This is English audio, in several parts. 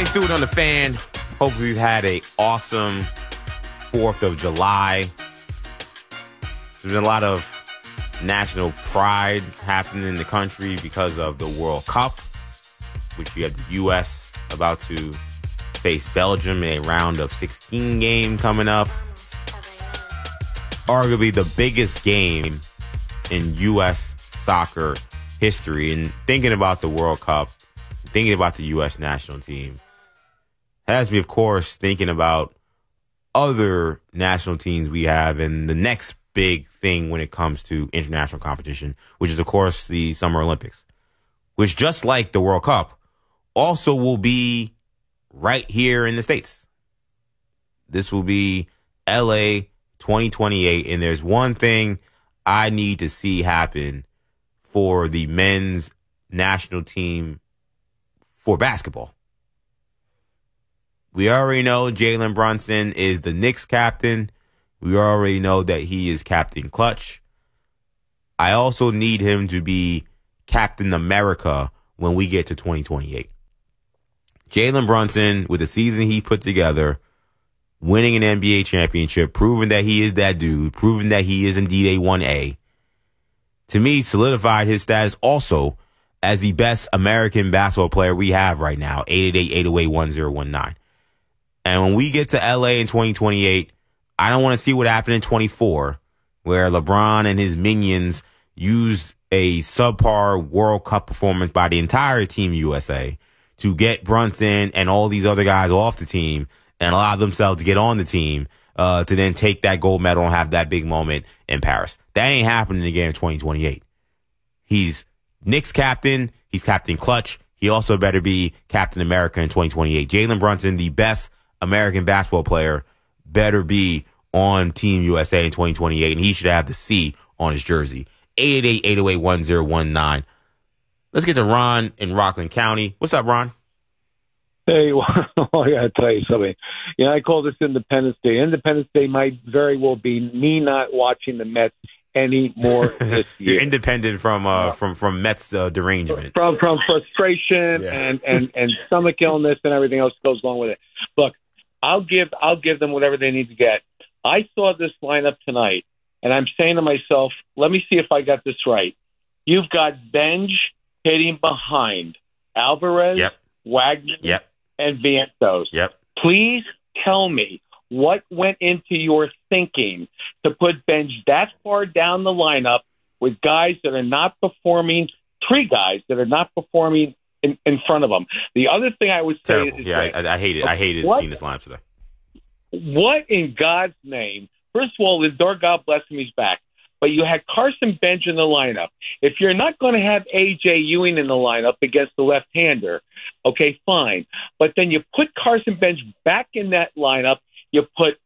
Stu on the Fan. Hope you've had an awesome 4th of July. There's been a lot of national pride happening in the country because of the World Cup, which we have the U.S. about to face Belgium in a round of 16 game coming up. Arguably the biggest game in U.S. soccer history. And thinking about the World Cup, thinking about the U.S. national team, has me, of course, thinking about other national teams we have and the next big thing when it comes to international competition, which is, of course, the Summer Olympics, which, just like the World Cup, also will be right here in the States. This will be LA 2028, and there's one thing I need to see happen for the men's national team for basketball. We already know Jalen Brunson is the Knicks captain. We already know that he is Captain Clutch. I also need him to be Captain America when we get to 2028. Jalen Brunson, with the season he put together, winning an NBA championship, proving that he is that dude, proving that he is indeed a 1A, to me, solidified his status also as the best American basketball player we have right now, 888-808-1019. And when we get to LA in 2028, I don't want to see what happened in 24, where LeBron and his minions used a subpar World Cup performance by the entire Team USA to get Brunson and all these other guys off the team and allow themselves to get on the team to then take that gold medal and have that big moment in Paris. That ain't happening again in 2028. He's Knicks captain. He's Captain Clutch. He also better be Captain America in 2028. Jalen Brunson, the best American basketball player, better be on Team USA in 2028, and he should have the C on his jersey. 888-808-1019. Let's get to Ron in Rockland County. What's up, Ron? Hey, well, I got to tell you something. You know, I call this Independence Day. Independence Day might very well be me not watching the Mets anymore this year. You're independent from Mets derangement. From frustration and stomach illness and everything else that goes along with it. Look, I'll give them whatever they need to get. I saw this lineup tonight, and I'm saying to myself, let me see if I got this right. You've got Benj hitting behind Alvarez, Wagner, and Vientos. Please tell me what went into your thinking to put Benj that far down the lineup with guys that are not performing, three guys that are not performing in front of them. The other thing I would say is I hated seeing this lineup today. What in God's name? First of all, Lindor, God bless him, he's back. But you had Carson Bench in the lineup. If you're not going to have A.J. Ewing in the lineup against the left-hander, okay, fine. But then you put Carson Bench back in that lineup. You put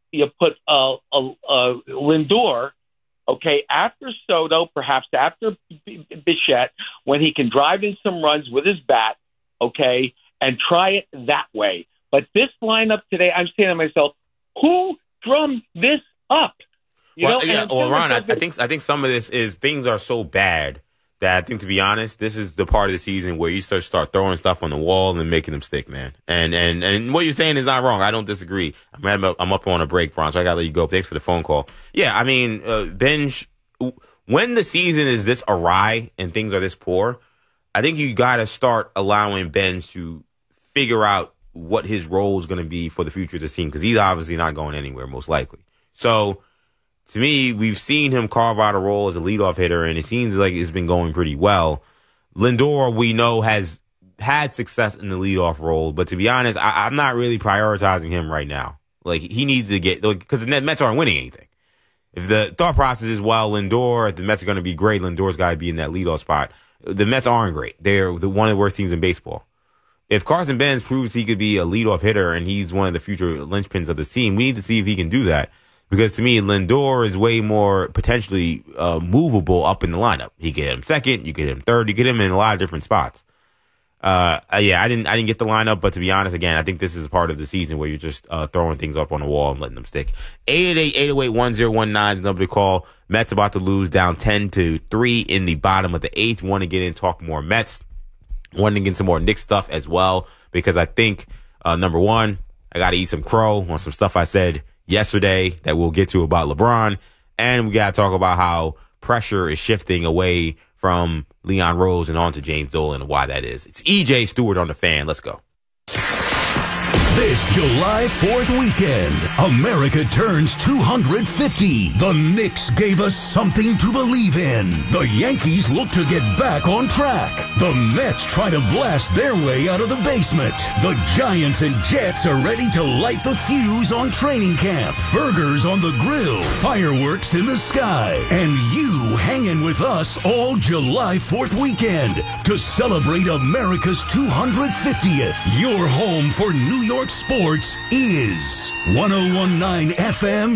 Lindor, okay, after Soto, perhaps after Bichette, when he can drive in some runs with his bat, okay, and try it that way. But this lineup today, I'm saying to myself, who drummed this up? Ron, I think some of this is things are so bad that I think, to be honest, this is the part of the season where you start throwing stuff on the wall and making them stick, man. And what you're saying is not wrong. I don't disagree. I'm up on a break, Ron, so I got to let you go. Thanks for the phone call. Yeah, I mean, Benj, when the season is this awry and things are this poor, I think you got to start allowing Benj to figure out what his role is going to be for the future of this team, because he's obviously not going anywhere, most likely. So, to me, we've seen him carve out a role as a leadoff hitter, and it seems like it's been going pretty well. Lindor, we know, has had success in the leadoff role, but to be honest, I'm not really prioritizing him right now. Like, he needs to get, because the Mets aren't winning anything. If the thought process is, well, Lindor, if the Mets are going to be great, Lindor's got to be in that leadoff spot. The Mets aren't great. They're one of the worst teams in baseball. If Carson Benz proves he could be a leadoff hitter and he's one of the future linchpins of this team, we need to see if he can do that. Because to me, Lindor is way more potentially movable up in the lineup. He could hit him second, you could hit him third, you could hit him in a lot of different spots. I didn't get the lineup, but to be honest, again, I think this is part of the season where you're just throwing things up on the wall and letting them stick. 888-808-1019 is the number to call. Mets about to lose, down 10-3 in the bottom of the eighth. Want to get in, talk more Mets. Want to get some more Knicks stuff as well, because I think Number one, I got to eat some crow on some stuff I said yesterday that we'll get to about LeBron. And we got to talk about how pressure is shifting away from Leon Rose and onto James Dolan and why that is. It's EJ Stewart on The Fan. Let's go. This July 4th weekend, America turns 250. The Knicks gave us something to believe in. The Yankees look to get back on track. The Mets try to blast their way out of the basement. The Giants and Jets are ready to light the fuse on training camp. Burgers on the grill, fireworks in the sky, and you hanging with us all July 4th weekend to celebrate America's 250th. Your home for New York sports is 101.9 FM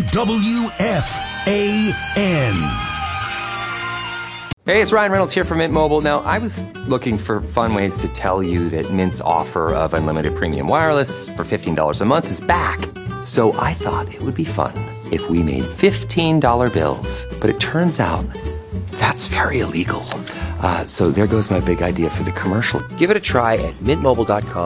WFAN. Hey, it's Ryan Reynolds here from Mint Mobile. Now, I was looking for fun ways to tell you that Mint's offer of unlimited premium wireless for $15 a month is back. So I thought it would be fun if we made $15 bills. But it turns out that's very illegal. So there goes my big idea for the commercial. Give it a try at mintmobile.com.